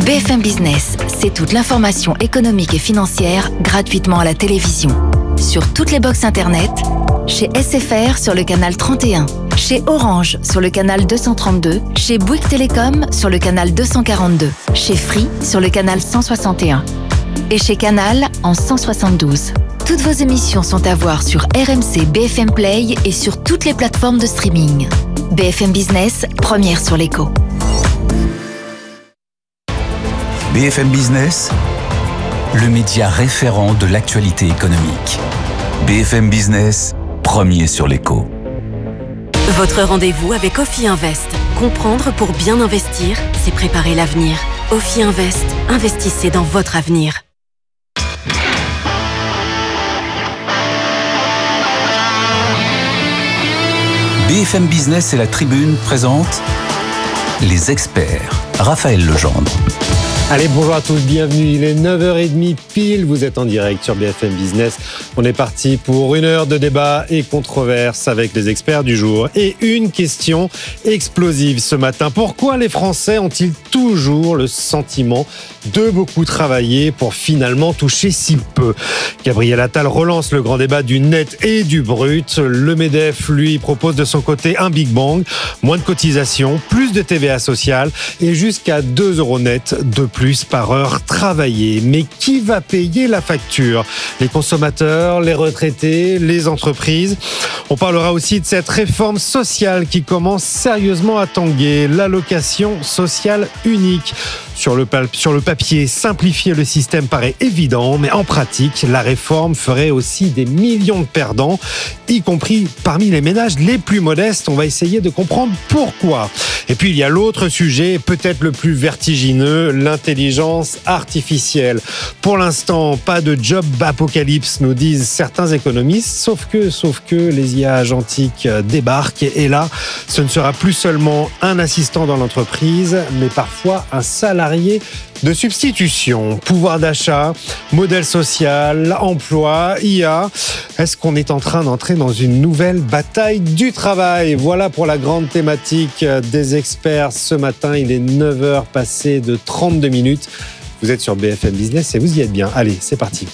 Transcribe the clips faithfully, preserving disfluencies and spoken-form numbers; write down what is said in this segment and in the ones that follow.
B F M Business, c'est toute l'information économique et financière gratuitement à la télévision. Sur toutes les box internet, chez S F R sur le canal trente et un, chez Orange sur le canal deux cent trente-deux, chez Bouygues Télécom sur le canal deux cent quarante-deux, chez Free sur le canal cent soixante et un et chez Canal en cent soixante-douze. Toutes vos émissions sont à voir sur R M C B F M Play et sur toutes les plateformes de streaming. B F M Business, première sur l'écho. B F M Business, le média référent de l'actualité économique. B F M Business, premier sur l'écho. Votre rendez-vous avec Ophi Invest. Comprendre pour bien investir, c'est préparer l'avenir. Ophi Invest, investissez dans votre avenir. B F M Business et la Tribune présentent les experts. Raphaël Legendre. Allez, bonjour à tous, bienvenue, il est neuf heures trente pile, vous êtes en direct sur B F M Business. On est parti pour une heure de débat et controverse avec les experts du jour. Et une question explosive ce matin. Pourquoi les Français ont-ils toujours le sentiment de beaucoup travailler pour finalement toucher si peu ? Gabriel Attal relance le grand débat du net et du brut. Le MEDEF, lui, propose de son côté un Big Bang, moins de cotisations, plus de T V A sociale et jusqu'à deux euros net de plus par heure travaillée. Mais qui va payer la facture ? Les consommateurs, les retraités, les entreprises. On parlera aussi de cette réforme sociale qui commence sérieusement à tanguer, l'allocation sociale unique. Sur le, pal- sur le papier, simplifier le système paraît évident, mais en pratique, la réforme ferait aussi des millions de perdants, y compris parmi les ménages les plus modestes. On va essayer de comprendre pourquoi. Et puis, il y a l'autre sujet, peut-être le plus vertigineux, l'intelligence artificielle. Pour l'instant, pas de job apocalypse, nous disent certains économistes, sauf que, sauf que les I A agentiques débarquent. Et là, ce ne sera plus seulement un assistant dans l'entreprise, mais parfois un salarié de substitution. Pouvoir d'achat, modèle social, emploi, I A. Est-ce qu'on est en train d'entrer dans une nouvelle bataille du travail ? Voilà pour la grande thématique des experts ce matin. Il est neuf heures passées de trente-deux minutes. Vous êtes sur B F M Business et vous y êtes bien. Allez, c'est parti.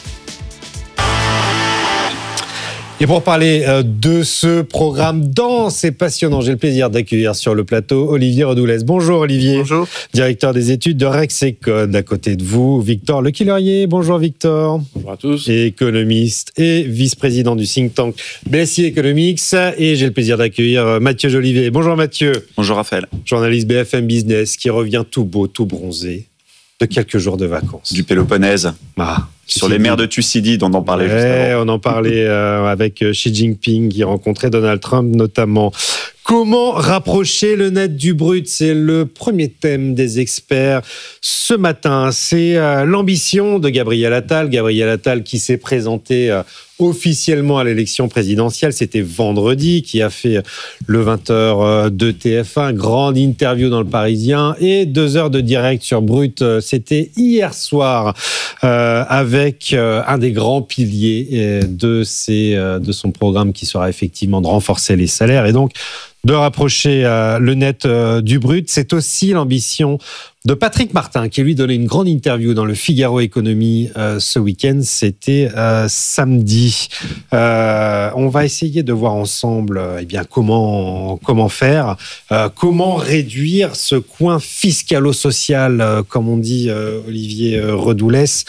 Et pour parler de ce programme dense et passionnant, j'ai le plaisir d'accueillir sur le plateau Olivier Redoulès. Bonjour Olivier. Bonjour. Directeur des études de Rexecode. À côté de vous, Victor Lequillerier. Bonjour Victor. Bonjour à tous. Économiste et vice-président du think tank B S I Economics. Et j'ai le plaisir d'accueillir Mathieu Jolivet. Bonjour Mathieu. Bonjour Raphaël. Journaliste B F M Business qui revient tout beau, tout bronzé de quelques jours de vacances. Du Péloponnèse. Ah. Sur les mers de Thucydide, on en parlait ouais, juste avant. On en parlait euh, avec Xi Jinping qui rencontrait Donald Trump notamment. Comment rapprocher le net du brut ? C'est le premier thème des experts ce matin. C'est euh, l'ambition de Gabriel Attal. Gabriel Attal qui s'est présenté euh, officiellement à l'élection présidentielle. C'était vendredi, qui a fait le vingt heures de T F un, grande interview dans Le Parisien et deux heures de direct sur Brut. C'était hier soir euh, avec euh, un des grands piliers de, ses, euh, de son programme qui sera effectivement de renforcer les salaires et donc de rapprocher euh, le net euh, du brut. C'est aussi l'ambition de Patrick Martin, qui lui donnait une grande interview dans le Figaro Économie euh, ce week-end. C'était euh, samedi. Euh, on va essayer de voir ensemble euh, eh bien, comment, comment faire, euh, comment réduire ce coin fiscalo-social, euh, comme on dit euh, Olivier euh, Redoulès,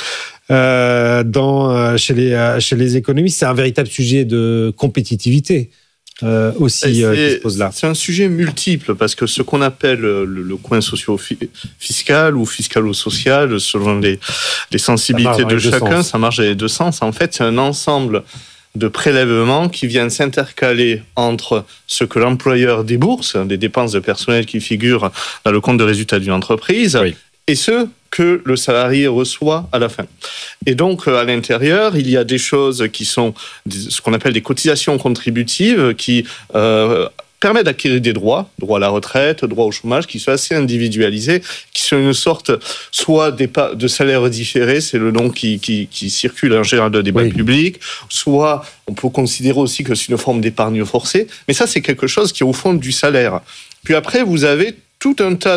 euh, dans, euh, chez, les, euh, chez les économistes. C'est un véritable sujet de compétitivité. Euh, aussi euh, qui se pose là. C'est un sujet multiple parce que ce qu'on appelle le, le coin socio-fiscal ou fiscalo-social, selon les, les sensibilités de chacun, ça marche dans les deux sens. En fait, c'est un ensemble de prélèvements qui viennent s'intercaler entre ce que l'employeur débourse, des dépenses de personnel qui figurent dans le compte de résultat d'une entreprise, oui, et ce que le salarié reçoit à la fin. Et donc, à l'intérieur, il y a des choses qui sont ce qu'on appelle des cotisations contributives qui euh, permettent d'acquérir des droits, droits à la retraite, droits au chômage, qui sont assez individualisés, qui sont une sorte soit de salaire différé, c'est le nom qui, qui, qui circule en général de débat oui. public, soit on peut considérer aussi que c'est une forme d'épargne forcée, mais ça, c'est quelque chose qui est au fond du salaire. Puis après, vous avez tout un tas